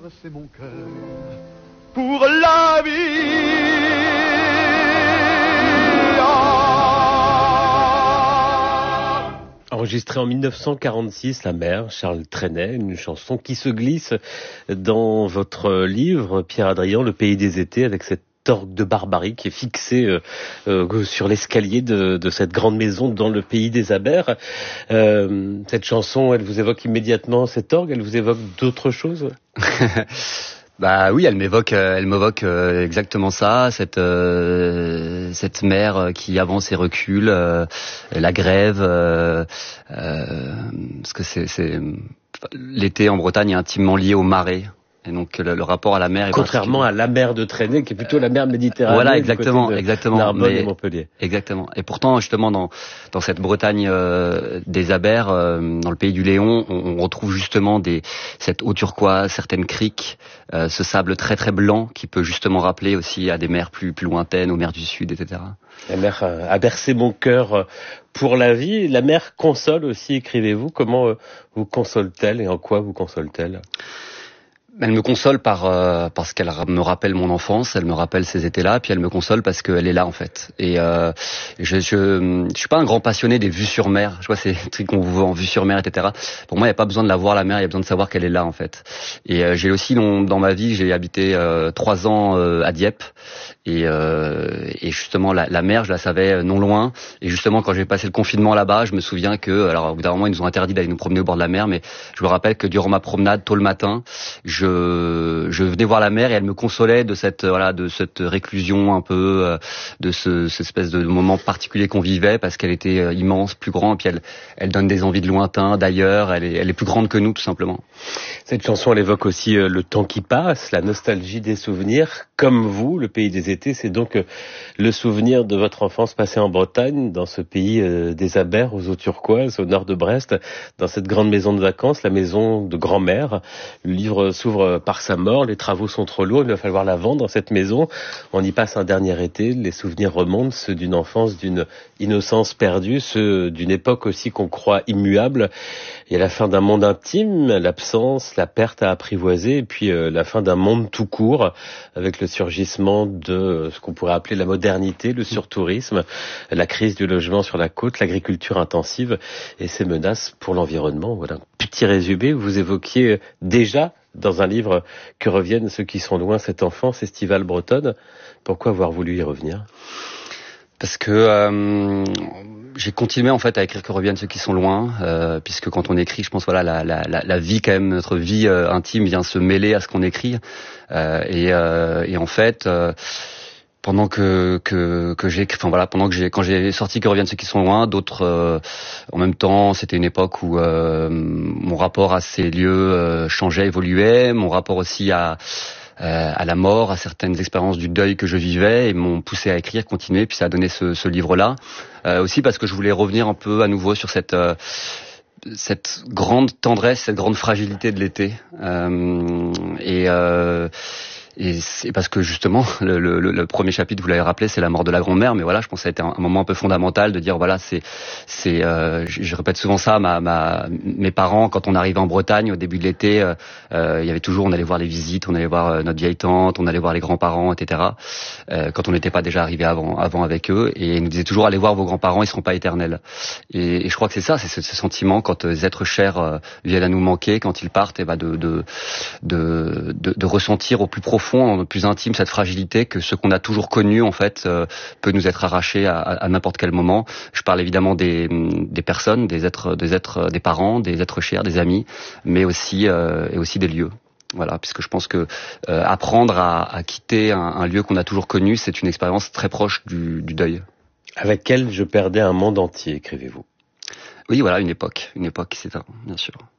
c'est mon cœur pour la vie. Enregistré en 1946, La mer, Charles Trenet, une chanson qui se glisse dans votre livre, Pierre Adrian, Le pays des étés, avec cette orgue de barbarie qui est fixée sur l'escalier de cette grande maison dans le pays des Abers. Cette chanson, elle vous évoque immédiatement cette orgue, elle vous évoque d'autres choses? Bah oui, elle m'évoque exactement ça, cette mer qui avance et recule, la grève, parce que c'est l'été en Bretagne est intimement lié aux marées. Et donc le rapport à la mer est contrairement à la mer de Trenet qui est plutôt la mer Méditerranée. Voilà, exactement. Narbonne et Montpellier. Exactement. Et pourtant justement dans cette Bretagne des Abers, dans le pays du Léon, on retrouve justement cette eau turquoise, certaines criques, ce sable très très blanc qui peut justement rappeler aussi à des mers plus lointaines, aux mers du Sud, etc. La mer a bercé mon cœur pour la vie. La mer console aussi, écrivez-vous. Comment vous console-t-elle et en quoi vous console-t-elle? Elle me console parce qu'elle me rappelle mon enfance, elle me rappelle ces étés-là, puis elle me console parce qu'elle est là en fait. Et je suis pas un grand passionné des vues sur mer. Je vois ces trucs qu'on vous voit en vue sur mer, etc. Pour moi, il n'y a pas besoin de la voir la mer, il y a besoin de savoir qu'elle est là en fait. Et j'ai aussi dans ma vie, j'ai habité 3 ans à Dieppe. Et justement la mer, je la savais non loin. Et justement, quand j'ai passé le confinement là-bas, je me souviens que, alors au bout d'un moment, ils nous ont interdit d'aller nous promener au bord de la mer, mais je me rappelle que durant ma promenade tôt le matin, je venais voir la mer et elle me consolait de cette réclusion un peu, de cette espèce de moment particulier qu'on vivait parce qu'elle était immense, plus grande, puis elle donne des envies de lointain, d'ailleurs, elle est plus grande que nous tout simplement. Cette chanson, elle évoque aussi le temps qui passe, la nostalgie des souvenirs. Comme vous, le pays des étés, c'est donc le souvenir de votre enfance passée en Bretagne, dans ce pays des Abers, aux eaux turquoises, au nord de Brest, dans cette grande maison de vacances, la maison de grand-mère. Le livre s'ouvre par sa mort, les travaux sont trop lourds, il va falloir la vendre, cette maison. On y passe un dernier été, les souvenirs remontent, ceux d'une enfance, d'une innocence perdue, ceux d'une époque aussi qu'on croit immuable. Il y a la fin d'un monde intime, l'absence, la perte à apprivoiser, et puis la fin d'un monde tout court, avec le surgissement de ce qu'on pourrait appeler la modernité, le surtourisme, la crise du logement sur la côte, l'agriculture intensive et ses menaces pour l'environnement. Voilà un petit résumé. Vous évoquiez déjà dans un livre Que reviennent ceux qui sont loin, cette enfance estivale bretonne. Pourquoi avoir voulu y revenir? Parce que j'ai continué en fait à écrire Que reviennent ceux qui sont loin, puisque quand on écrit, je pense voilà la vie quand même, notre vie intime vient se mêler à ce qu'on écrit, et en fait pendant quand j'ai sorti Que reviennent ceux qui sont loin, d'autres en même temps, c'était une époque où mon rapport à ces lieux changeait, évoluait, mon rapport aussi à la mort, à certaines expériences du deuil que je vivais et m'ont poussé à écrire, continuer, puis ça a donné ce livre-là. Aussi parce que je voulais revenir un peu à nouveau sur cette grande tendresse, cette grande fragilité de l'été. Et c'est parce que justement le premier chapitre, vous l'avez rappelé, c'est la mort de la grand-mère, mais voilà, je pense que ça a été un moment un peu fondamental de dire voilà, je répète souvent ça, mes parents, quand on arrivait en Bretagne au début de l'été, il y avait toujours, on allait voir les visites, on allait voir notre vieille tante, on allait voir les grands-parents, etc. Quand on n'était pas déjà arrivé avant avec eux, et ils nous disaient toujours allez voir vos grands-parents, ils seront pas éternels. Et je crois que c'est ça, c'est ce sentiment quand les êtres chers viennent à nous manquer, quand ils partent, et de ressentir au plus profond, au plus intime, cette fragilité que ce qu'on a toujours connu en fait peut nous être arraché à n'importe quel moment. Je parle évidemment des personnes, des êtres, des parents, des êtres chers, des amis, mais aussi des lieux. Voilà, puisque je pense que apprendre à quitter un lieu qu'on a toujours connu, c'est une expérience très proche du deuil. Avec elle, je perdais un monde entier, écrivez-vous. Oui, voilà, une époque, c'est ça, bien sûr.